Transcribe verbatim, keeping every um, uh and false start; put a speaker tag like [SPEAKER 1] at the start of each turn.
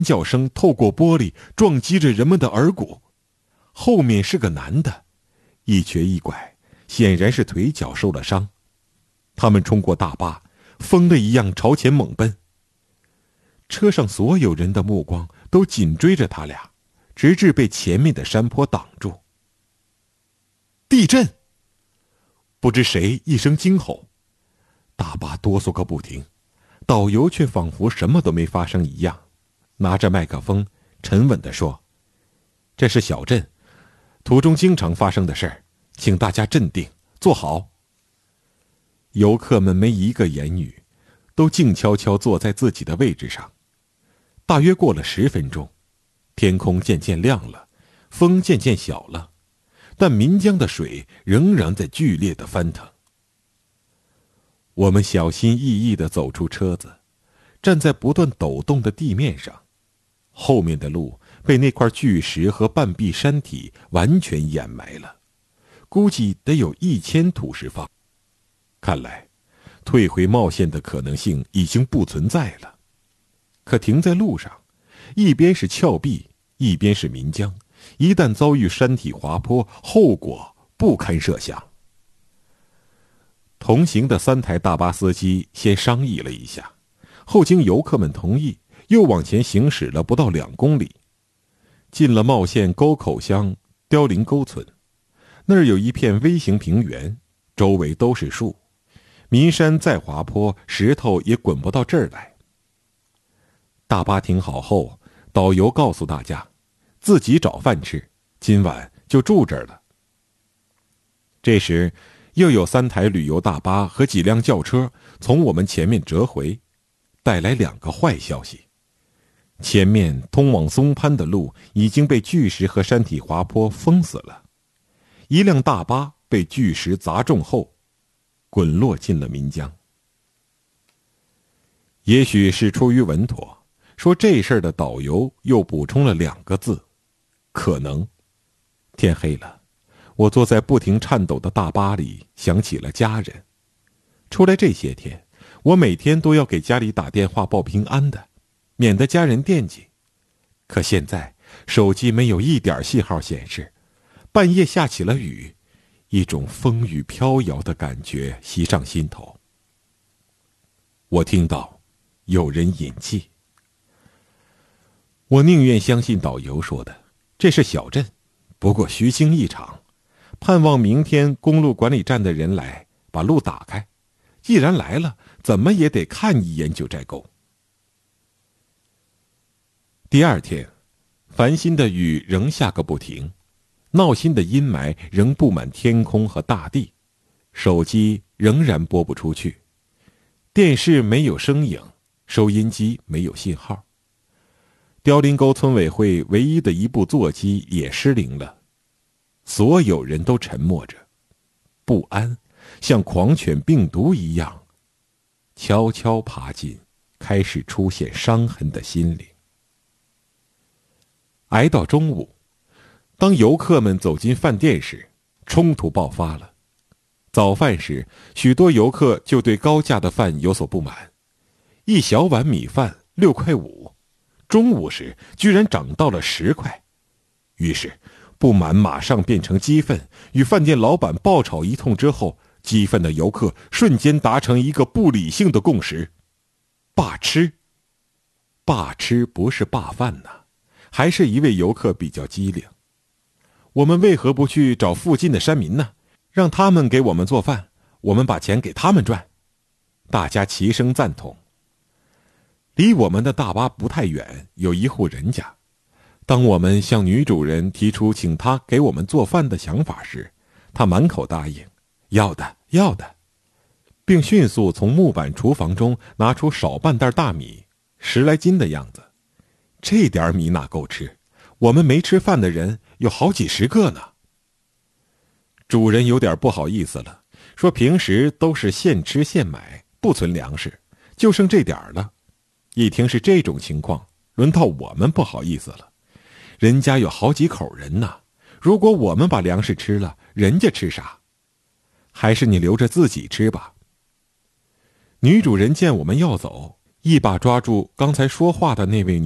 [SPEAKER 1] 叫声透过玻璃撞击着人们的耳骨。后面是个男的，一瘸一拐，显然是腿脚受了伤。他们冲过大巴，疯了一样朝前猛奔。车上所有人的目光都紧追着他俩，直至被前面的山坡挡住。地震！不知谁一声惊吼，大巴哆嗦个不停，导游却仿佛什么都没发生一样，拿着麦克风沉稳地说：“这是小镇，途中经常发生的事儿，请大家镇定，坐好。”游客们没一个言语，都静悄悄坐在自己的位置上。大约过了十分钟，天空渐渐亮了，风渐渐小了，但岷江的水仍然在剧烈地翻腾。我们小心翼翼地走出车子，站在不断抖动的地面上，后面的路被那块巨石和半壁山体完全掩埋了，估计得有一千土石方。看来，退回冒险的可能性已经不存在了。可停在路上，一边是峭壁，一边是岷江，一旦遭遇山体滑坡，后果不堪设想。同行的三台大巴司机先商议了一下，后经游客们同意，又往前行驶了不到两公里，进了茂县沟口乡凋零沟村。那儿有一片微型平原，周围都是树，岷山再滑坡，石头也滚不到这儿来。大巴停好后，导游告诉大家，自己找饭吃，今晚就住这儿了。这时，又有三台旅游大巴和几辆轿车从我们前面折回，带来两个坏消息：前面通往松潘的路已经被巨石和山体滑坡封死了，一辆大巴被巨石砸中后，滚落进了岷江。也许是出于稳妥，说这事儿的导游又补充了两个字：可能。天黑了，我坐在不停颤抖的大巴里，想起了家人。出来这些天，我每天都要给家里打电话报平安的，免得家人惦记。可现在手机没有一点信号显示，半夜下起了雨，一种风雨飘摇的感觉袭上心头。我听到有人饮气。我宁愿相信导游说的，这是小镇，不过虚惊一场，盼望明天公路管理站的人来把路打开，既然来了，怎么也得看一眼九寨沟。第二天，烦心的雨仍下个不停，闹心的阴霾仍布满天空和大地，手机仍然拨不出去，电视没有声影，收音机没有信号。凋零沟村委会唯一的一部座机也失灵了，所有人都沉默着，不安像狂犬病毒一样悄悄爬进开始出现伤痕的心灵。挨到中午，当游客们走进饭店时，冲突爆发了。早饭时，许多游客就对高价的饭有所不满，一小碗米饭六块五，中午时居然涨到了十块。于是不满马上变成激愤，与饭店老板爆吵一通之后，激愤的游客瞬间达成一个不理性的共识：罢吃。罢吃不是罢饭呐，还是一位游客比较机灵。我们为何不去找附近的山民呢？让他们给我们做饭，我们把钱给他们赚。大家齐声赞同。离我们的大巴不太远，有一户人家。当我们向女主人提出请她给我们做饭的想法时，她满口答应，要的，要的，并迅速从木板厨房中拿出少半袋大米，十来斤的样子。这点米哪够吃？我们没吃饭的人有好几十个呢。主人有点不好意思了，说平时都是现吃现买，不存粮食，就剩这点了。一听是这种情况，轮到我们不好意思了。人家有好几口人呢，如果我们把粮食吃了，人家吃啥？还是你留着自己吃吧。女主人见我们要走，一把抓住刚才说话的那位女